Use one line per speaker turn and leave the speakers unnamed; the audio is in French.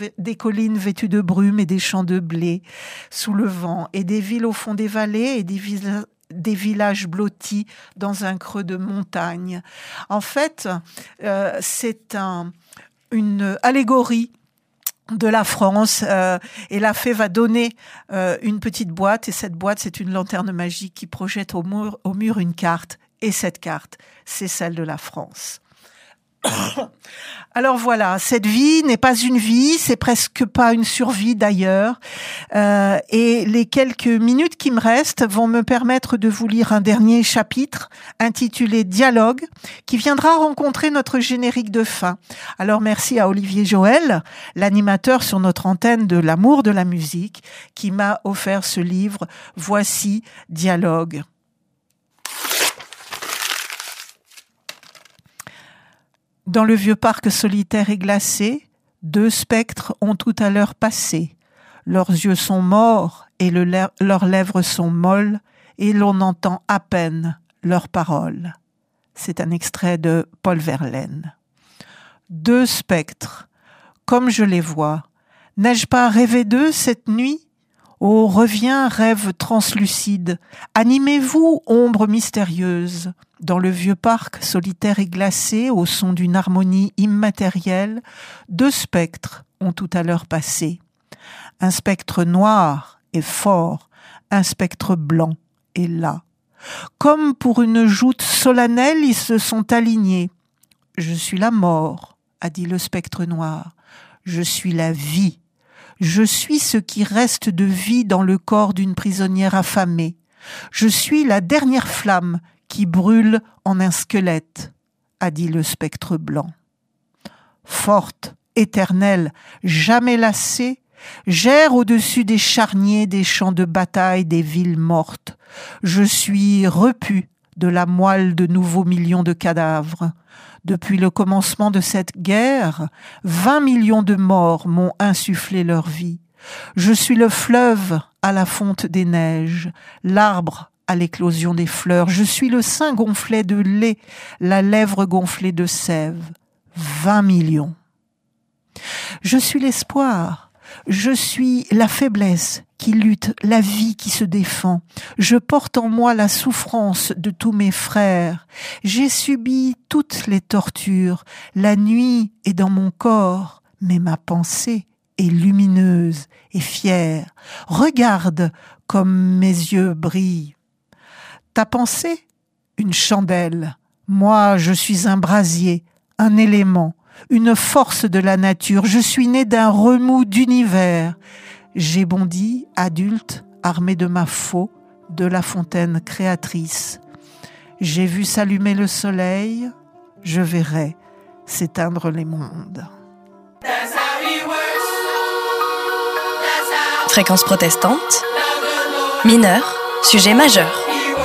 des collines vêtues de brume et des champs de blé sous le vent, et des villes au fond des vallées et des villages blottis dans un creux de montagne. En fait, c'est une allégorie de la France, et la fée va donner une petite boîte, et cette boîte, c'est une lanterne magique qui projette au mur une carte, et cette carte, c'est celle de la France. Alors voilà, cette vie n'est pas une vie, c'est presque pas une survie d'ailleurs, et les quelques minutes qui me restent vont me permettre de vous lire un dernier chapitre intitulé Dialogue, qui viendra rencontrer notre générique de fin. Alors merci à Olivier Joël, l'animateur sur notre antenne de l'amour de la musique, qui m'a offert ce livre. Voici Dialogue. Dans le vieux parc solitaire et glacé, 2 spectres ont tout à l'heure passé. Leurs yeux sont morts et leurs lèvres sont molles, et l'on entend à peine leurs paroles. C'est un extrait de Paul Verlaine. 2 spectres, comme je les vois. N'ai-je pas rêvé d'eux cette nuit ? Oh, reviens, rêve translucide, animez-vous, ombre mystérieuse. Dans le vieux parc solitaire et glacé, au son d'une harmonie immatérielle, 2 spectres ont tout à l'heure passé. Un spectre noir et fort, un spectre blanc et là. Comme pour une joute solennelle, ils se sont alignés. « Je suis la mort », a dit le spectre noir. « Je suis la vie. Je suis ce qui reste de vie dans le corps d'une prisonnière affamée. Je suis la dernière flamme qui brûle en un squelette, a dit le spectre blanc. Forte, éternelle, jamais lassée, j'erre au-dessus des charniers, des champs de bataille, des villes mortes. Je suis repu de la moelle de nouveaux millions de cadavres. Depuis le commencement de cette guerre, 20 millions de morts m'ont insufflé leur vie. Je suis le fleuve à la fonte des neiges, l'arbre à l'éclosion des fleurs. Je suis le sein gonflé de lait, la lèvre gonflée de sève. 20 millions. Je suis l'espoir. Je suis la faiblesse qui lutte, la vie qui se défend. Je porte en moi la souffrance de tous mes frères. J'ai subi toutes les tortures. La nuit est dans mon corps, mais ma pensée est lumineuse et fière. Regarde comme mes yeux brillent. Ta pensée, une chandelle. Moi, je suis un brasier, un élément, une force de la nature. Je suis né d'un remous d'univers. J'ai bondi, adulte, armé de ma faux, de la fontaine créatrice. J'ai vu s'allumer le soleil, je verrai s'éteindre les mondes.
Fréquence protestante, mineure, sujet majeur.